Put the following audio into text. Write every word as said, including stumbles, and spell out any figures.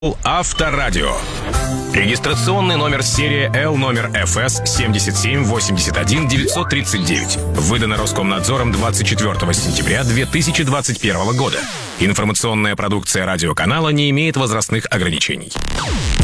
Авторадио. Регистрационный номер серии Л номер эф эс семь семь восемь один девять три девять. Выдано Роскомнадзором двадцать четвёртого сентября две тысячи двадцать первого года. Информационная продукция радиоканала не имеет возрастных ограничений.